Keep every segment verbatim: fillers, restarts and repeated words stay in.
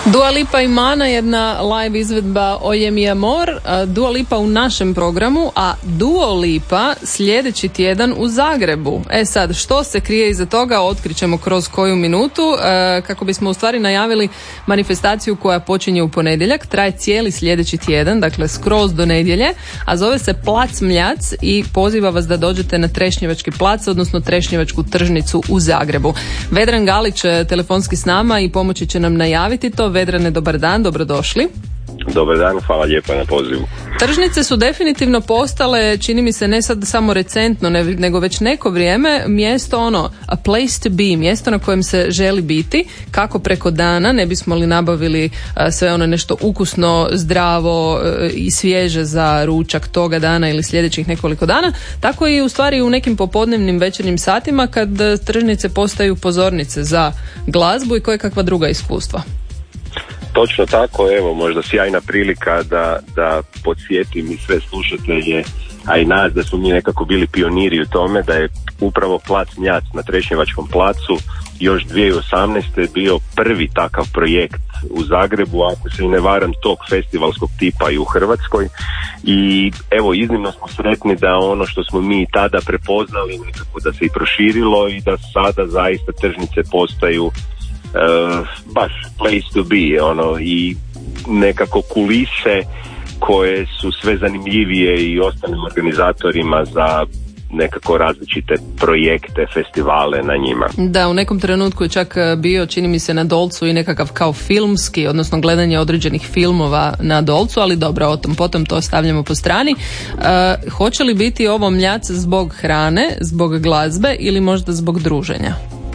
Dua Lipa i Mana, jedna live izvedba Oye mi amor. Dua Lipa u našem programu, a Dua Lipa sljedeći tjedan u Zagrebu. E sad, što se krije iza toga, otkrićemo kroz koju minutu, e, kako bismo u stvari najavili manifestaciju koja počinje u ponedjeljak, traje cijeli sljedeći tjedan, dakle skroz do nedjelje, a zove se Plac Mljac i poziva vas da dođete na Trešnjevački plac, odnosno Trešnjevačku tržnicu u Zagrebu. Vedran Galić telefonski s nama i pomoći će nam najaviti to. Vedrane, dobar dan, dobrodošli. Dobar dan, hvala lijepa na pozivu. Tržnice su definitivno postale, čini mi se ne sad samo recentno, ne, nego već neko vrijeme, mjesto ono, a place to be, mjesto na kojem se želi biti, kako preko dana, ne bismo li nabavili a, sve ono nešto ukusno, zdravo a, i svježe za ručak toga dana ili sljedećih nekoliko dana, tako i u stvari u nekim popodnevnim večernjim satima kad tržnice postaju pozornice za glazbu i koje kakva druga iskustva. Točno tako, evo možda sjajna prilika da, da podsjetim i sve slušatelje, a i nas, da smo mi nekako bili pioniri u tome, da je upravo Plac Mljac na Trešnjevačkom placu još dvije tisuće osamnaeste bio prvi takav projekt u Zagrebu, ako se i ne varam, tog festivalskog tipa i u Hrvatskoj. I evo, iznimno smo sretni da ono što smo mi tada prepoznali nekako da se i proširilo i da sada zaista tržnice postaju Uh, baš place to be, ono, i nekako kulise koje su sve zanimljivije i ostalim organizatorima za nekako različite projekte, festivale na njima. Da, u nekom trenutku je čak bio, čini mi se, na Dolcu i nekakav kao filmski, odnosno gledanje određenih filmova na Dolcu, ali dobro, o tom potom to stavljamo po strani. Uh, hoće li biti ovo Mljac zbog hrane, zbog glazbe ili možda zbog druženja?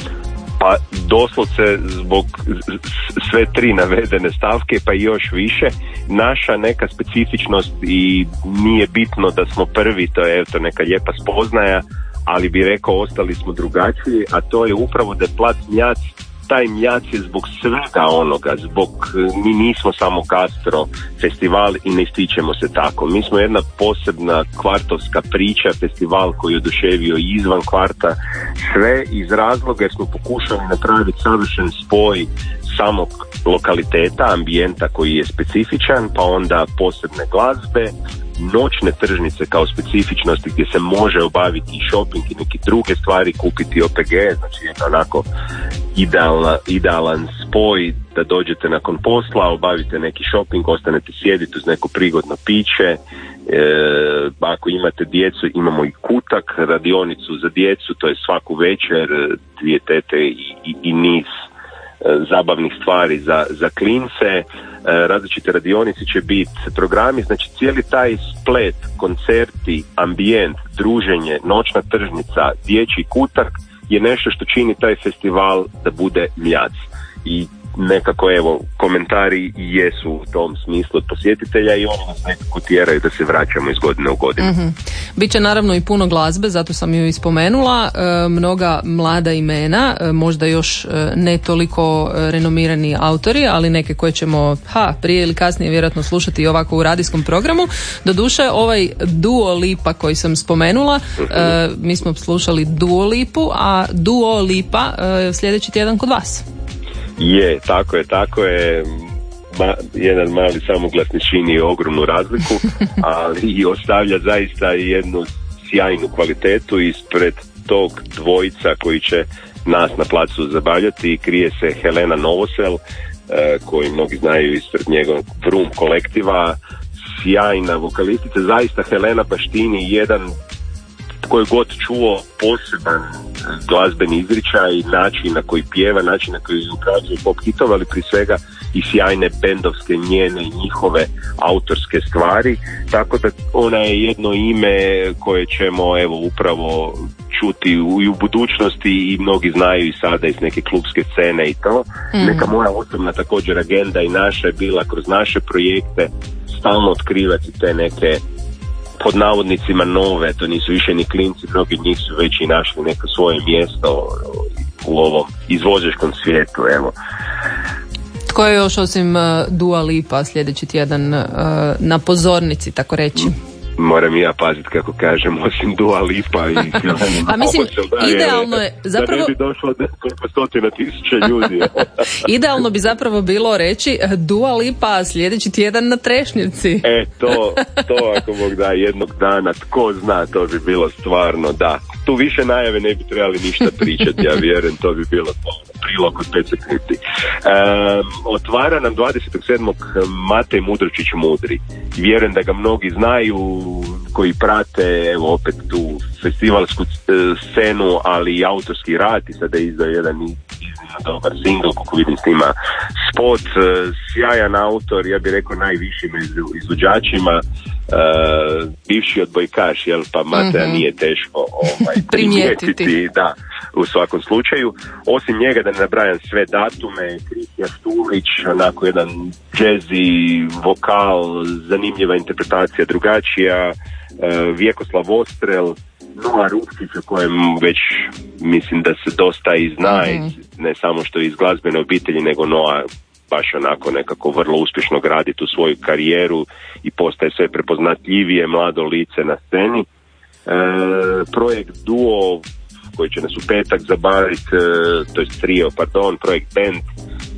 Pa doslovce zbog sve tri navedene stavke, pa i još više. Naša neka specifičnost, i nije bitno da smo prvi, to je eto neka lijepa spoznaja, ali bi rekao ostali smo drugačiji, a to je upravo da je Plac Mljac, taj Mljac je zbog svega onoga, zbog, mi nismo samo gastro festival i ne ističemo se tako. Mi smo jedna posebna kvartovska priča, festival koji je oduševio izvan kvarta, sve iz razloga jer smo pokušali napraviti savršen spoj samog lokaliteta, ambijenta koji je specifičan, pa onda posebne glazbe, noćne tržnice kao specifičnosti gdje se može obaviti i shopping i neke druge stvari, kupiti O P G, znači jedna onako idealna, idealan spoj da dođete nakon posla, obavite neki shopping, ostanete sjediti uz neko prigodno piće. E, ako imate djecu, imamo i kutak, radionicu za djecu, to je svaku večer, dvije tete i, i, i niz e, zabavnih stvari za, za klince. Različite radionice će biti, programi, znači cijeli taj splet, koncerti, ambijent, druženje, noćna tržnica, dječji kutak je nešto što čini taj festival da bude Mljac. I nekako evo komentari jesu u tom smislu od posjetitelja i oni nas nekako tjeraju da se vraćamo iz godine u godinu. Mm-hmm. Biće naravno i puno glazbe, zato sam ju ispomenula, e, mnoga mlada imena, e, možda još e, ne toliko e, renomirani autori, ali neke koje ćemo ha, prije ili kasnije vjerojatno slušati i ovako u radijskom programu. Doduše ovaj Dua Lipa koji sam spomenula, mm-hmm. e, mi smo slušali Dua Lipu, a Dua Lipa e, sljedeći tjedan kod vas. Je, tako je, tako je. Ma, jedan mali samoglasni čini ogromnu razliku, ali i ostavlja zaista jednu sjajnu kvalitetu. Ispred tog dvojica koji će nas na placu zabavljati krije se Helena Novosel, eh, koji mnogi znaju ispred njegovog Vroom kolektiva, sjajna vokalistica. Zaista Helena baštini jedan koji god čuo poseban glazbeni izričaj, način na koji pjeva, način na koji uprađuje pop hitova, ali prije svega i sjajne bendovske njene i njihove autorske stvari, tako da ona je jedno ime koje ćemo evo upravo čuti u, i u budućnosti, i mnogi znaju i sada iz neke klubske scene i to. Mm. Neka moja osobna također agenda i naša je bila kroz naše projekte stalno otkrivati te neke pod navodnicima nove, to nisu više ni klinci, mnogi njih su već i našli neko svoje mjesto u ovom izvođačkom svijetu, evo. Tko je još osim uh, Dua Lipa sljedeći tjedan uh, na pozornici, tako reći? Moram i ja paziti kako kažem, osim Dua Lipa i pa mislim, idealno je zapravo... Da ne bi došlo nekoliko stotina tisuća ljudi. Idealno bi zapravo bilo reći Dua Lipa sljedeći tjedan na Trešnjevci. E, to, to ako Bog da jednog dana, tko zna, to bi bilo stvarno, da. Tu više najave ne bi trebali ništa pričati, ja vjerujem, to bi bilo to. Prilog od pet sekundi. Um, otvara nam dvadesetog sedmog Matej Mudročić Mudri. Vjerujem da ga mnogi znaju koji prate, evo opet tu festivalsku scenu, ali i autorski rad, i sada je izdao jedan iznimno dobar single, kako vidim snima spot, sjajan autor, ja bih rekao najviši među izvođačima, uh, bivši odbojkaš, jel, pa Mateja mm-hmm. nije teško ovaj, primijetiti, da, u svakom slučaju. Osim njega, da ne nabrajam sve datume, Kristija Štulić, onako jedan jazzy vokal, zanimljiva interpretacija, drugačija, uh, Vjekoslav Ostrel, Noa Rupčić, o kojem već mislim da se dosta i zna, mm-hmm. ne samo što je iz glazbene obitelji, nego Noa baš onako nekako vrlo uspješno gradi tu svoju karijeru i postaje sve prepoznatljivije mlado lice na sceni. E, projekt Duo, koji će nas u petak zabaviti, e, to je trio, pardon, projekt Band, e,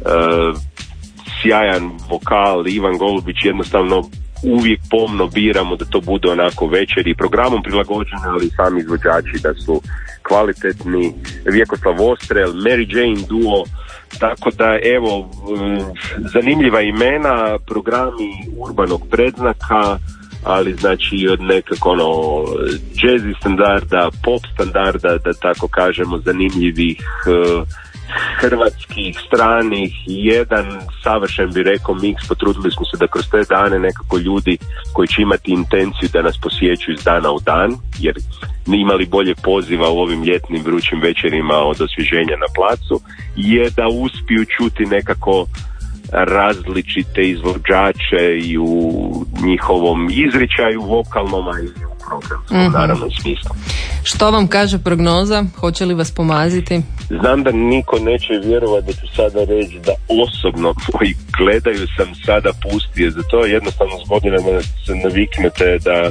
sjajan vokal, Ivan Golubić, jednostavno uvijek pomno biramo da to bude onako večer i programom prilagođeno, ali sami izvođači da su kvalitetni. Vjekoslav Ostrel, Mary Jane Duo, tako da evo, zanimljiva imena, programi urbanog predznaka, ali znači od nekako ono jazzy standarda, pop standarda, da tako kažemo, zanimljivih uh, hrvatskih, stranih, jedan savršen bi rekao miks. Potrudili smo se da kroz te dane nekako ljudi koji će imati intenciju da nas posjećuju iz dana u dan, jer ne imali bolje poziva u ovim ljetnim vrućim večerima od osvježenja na placu, je da uspiju čuti nekako različite izvođače i u njihovom izričaju vokalnom, a i u programskom, mm-hmm. naravno, smislu. Što vam kaže prognoza? Hoće li vas pomaziti? Znam da niko neće vjerovati da ću sada reći da osobno koji gledaju sam sada pustije za to. Jednostavno s godinama se naviknete da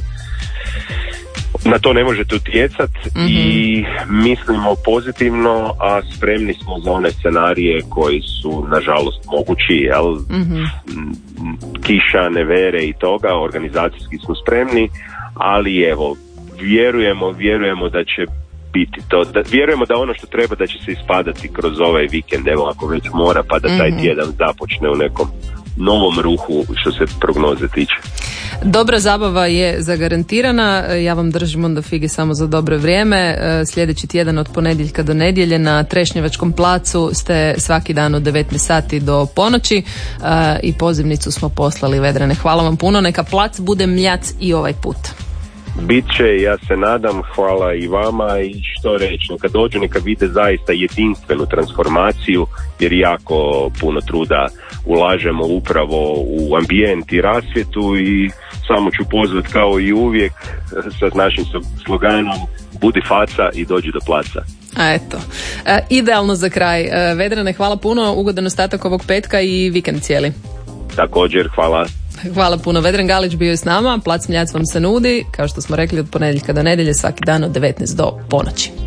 na to ne možete utjecati, mm-hmm. i mislimo pozitivno, a spremni smo za one scenarije koji su nažalost mogući, jel? Mm-hmm. Kiša, nevere i toga, organizacijski smo spremni, ali evo, vjerujemo, vjerujemo da će biti to, da, vjerujemo da ono što treba da će se ispadati kroz ovaj vikend, evo ako već mora, pa da taj mm-hmm. tjedan započne u nekom novom ruhu što se prognoze tiče. Dobra zabava je zagarantirana, ja vam držim onda fige samo za dobro vrijeme. Sljedeći tjedan od ponedjeljka do nedjelje na Trešnjevačkom placu ste svaki dan od devetnaest sati do ponoći i pozivnicu smo poslali, Vedrane. Hvala vam puno, neka plac bude mljac i ovaj put. Biće, ja se nadam, hvala i vama, i što reći, neka dođu, neka vide zaista jedinstvenu transformaciju, jer jako puno truda ulažemo upravo u ambijent i rasvjetu, i samo ću pozvati kao i uvijek sa našim sloganom budi faca i dođi do placa. A eto, e, idealno za kraj. E, Vedrane, hvala puno, ugodan ostatak ovog petka i vikend cijeli. Također, hvala. Hvala puno. Vedran Galić bio je s nama, plac mljac vam se nudi, kao što smo rekli, od ponedjeljka do nedjelje svaki dan od devetnaest do ponoći.